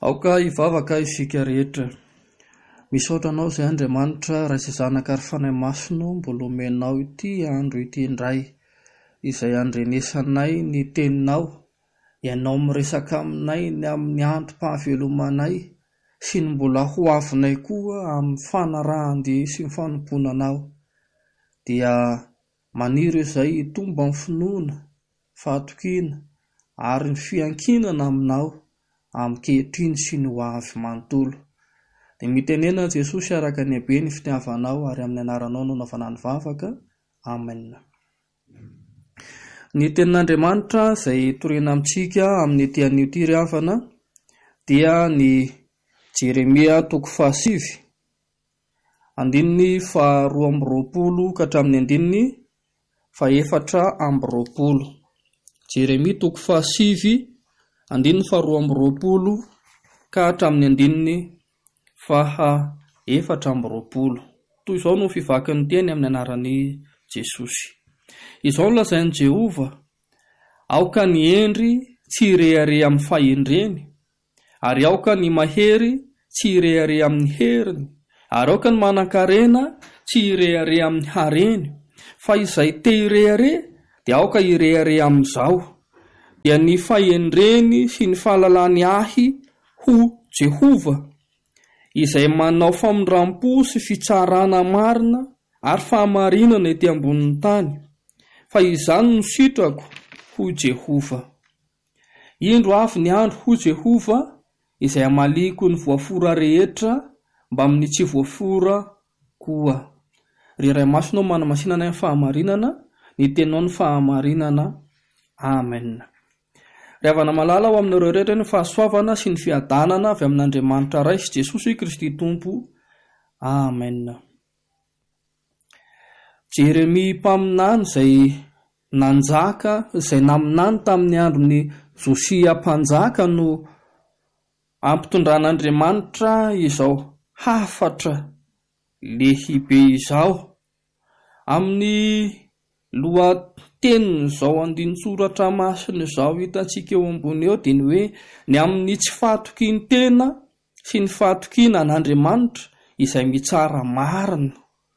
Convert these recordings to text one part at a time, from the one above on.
Aoka ivavaka isika rehetra. Misaotra anao izay Andriamanitra raha izay zanaka ary fanahy masino mbola omenao ity andro ity indray, izay andrenesanay ny teninao, ianao miresaka aminay ny amin'ny antom-pahavelomanay sy ny mbola ho avinay koa amin'ny fanarahandi sy ny fanomponanao. Dia maniry izay tomba amin'ny finoana, fahatokiana ary ny fiankinana aminao amin'ny kehitriny sy ny ho avy manontolo. Dia mitenena Jesosy araka ny habe ny fitiavanao ary amin'ny anaranao no naovana ny vavaka. Amen. Ny tenin'Andriamanitra izay torena amintsika amin'ny ety an'io ry havana dia ny Jeremia 7 andininy 220 ka hatramin'ny andininy 420. Jeremia 7 andininy 220 ka hatramin'ny andininy 420. Toy izao no fivakin'ny teny amin'ny anaran'i Jesosy. Izao no lazain'i Jehova: aoka ny endry tsy irehare amin'ny fahendreny, ary aoka ny mahery tsy irehare amin'ny heriny, ary aoka ny manan-karena tsy irehare amin'ny hareny, fa izay te irehare dia aoka irehare amin'izao, dia ny fahendreny sy ny fahalalany ahy ho Jehova, izay manao famondram-po sy fitsarana marina ary fahamarinana ety ambonin'ny tany, fa izany no sitrako ho Jehova. Indro avy ny andro ho Jehova, izay amaliko ny voafora rehetra mba amin'ny tsy voafora koa. Ry iray masonao manamasinana ny fahamarinana, ny tenao ny fahamarinana. Amen. Ravana malala ho aminareo rehetra ny fahasoavana sy ny fiadanana avy amin'Andriamanitra iray sy Jesosy Kristy Tompo. Amen. Jeremia mpaminany izay nanjaka, izay naminany tamin'ny andron'ny Josia mpanjaka no ampitondran'Andriamanitra izao hafatra lehibe izao. Amin'ny lohateniny izao andinin-tsoratra masina izao hitantsika eo ambony eo dia ny hoe: ny amin'ny tsy fahatokiany tena sy ny fahatokiana an'Andriamanitra izay mitsara marina.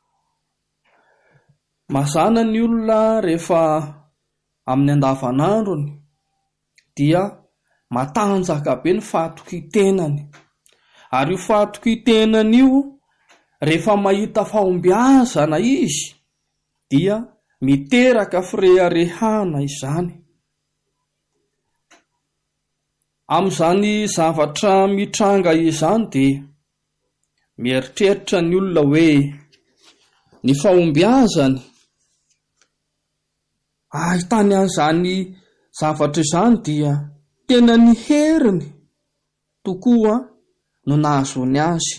Mazana ny olona rehefa amin'ny andavanandrony dia matanjaka be ny fahatoki-tenany, ary io fahatoki-tenany io rehefa mahita fahombiazana izy dia miteraka fireharehana izany. Amin'izany zavatra mitranga izany dia mieritreritra ny olona hoe ny fahombiazany ahitany an'izany zavatra izany dia tena ny heriny tokoa no nahazony azy.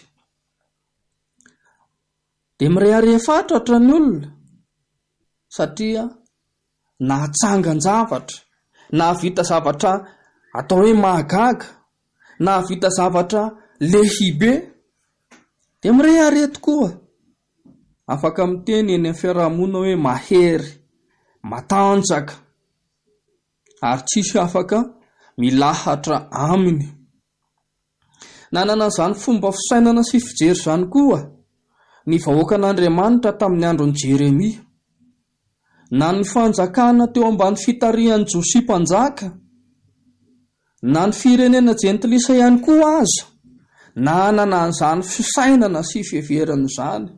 Dia mirehareha-fatratra ny olona satria nahatsangan-javatra, nahavita zavatra atao hoe mahagaga, nahavita zavatra lehibe, dia mirehareha tokoa. Afaka miteny eny amin'ny fiarahamonina hoe mahery, matanjaka, ary tsisy afaka milahatra aminy. Nanana izany fomba fisainana sy fijery izany koa ny vahoakan'Andriamanitra tamin'ny andron'i Jeremia. Na ny fanjakana teo ambany fitarihan'i Josia mpanjaka, na ny firenena jentilisa ihany koa aza, nanana an'izany fisainana sy fiheverana izany.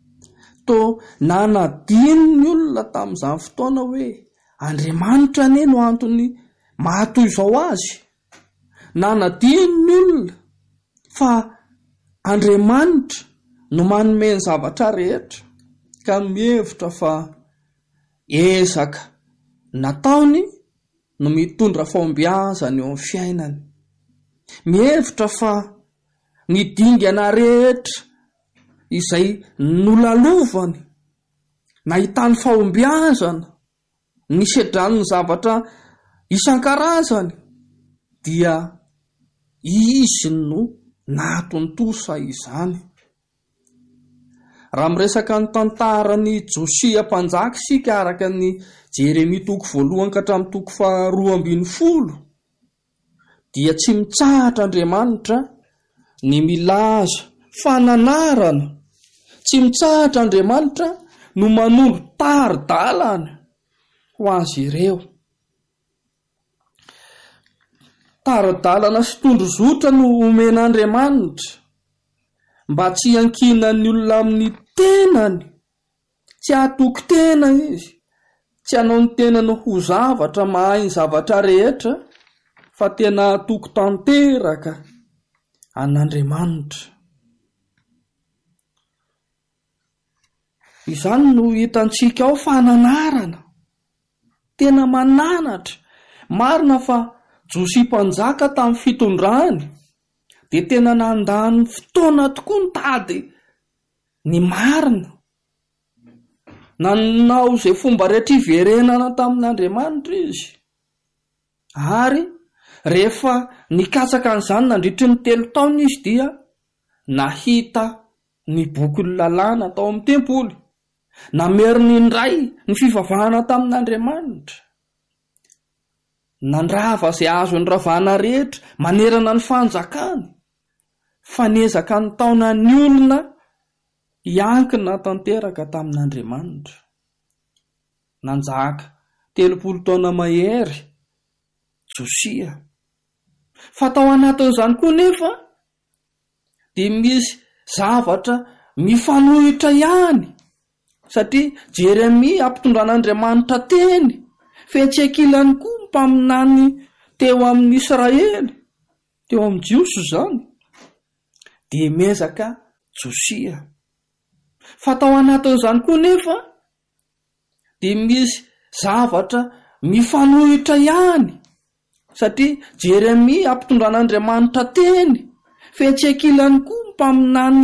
Nanadino ny olona tamin'izany fotoana hoe Andriamanitra anie no antony mahatoy izao azy. Nanadino ny olona fa Andriamanitra no manome ny zavatra rehetra, ka mihevitra fa ezaka nataony no mitondra fahombiazana eo amin'ny fiainany. Mihevitra fa ny dingana rehetra izay nolalovany, nahitany fahombiazana, nisedrany ny zavatra isan-karazany, dia izy no nahatontosa izany. Raha miresaka ny tantaran'ny Josia mpanjaka isika araka ny Jeremia 1 ka hatramin'ny 2:20, dia tsy mitsahatra Andriamanitra ny milaza fananarana, tsy mitsahatra Andriamanitra no manondro tari-dalana ho azy ireo. Tari-dalana sy tondrozotra no omen'Andriamanitra mba tsy hankinan'ny olona amin'ny tenany, tsy hatoky tena izy, tsy hanao ny tenany ho zavatra mahay ny zavatra rehetra, fa tena hatoky tanteraka an'Andriamanitra. Izany no hitantsika ao fananarana, tena mananatra. Marina fa Josia-mpanjaka tamin'ny fitondrany dia tena nandany fotoana tokoa ny tady ny marina, nanao izay fomba rehetra iverenana tamin'Andriamanitra izy, ary rehefa nikatsaka an'izany nandritry ny 3 taona izy dia nahita ny boky lalàna tao amin'ny tempoly, nameriny indray ny fivavahana tamin'Andriamanitra, nandrava izay azo ny ravana rehetra manerana ny fanjakany, fanezaka ny taona ny olona hiankina tanteraka tamin'Andriamanitra. Nanjaka 30 taona mahery Josia. Fa tao anatin'izany koa nefa dia misy zavatra mifanohitra ihany, satria Jeremia ampitondraan'Andriamanitra teny, fihetsehakilany koa mpaminany teo amin'ny Israely, teo amin'ny Jiosy izany, dia mezaka Josia. Fa tao anatin'izany koa nefa dia misy zavatra mifanohitra ihany, satria Jeremia ampitondraan'Andriamanitra teny, fihetsehakilany koa mpaminany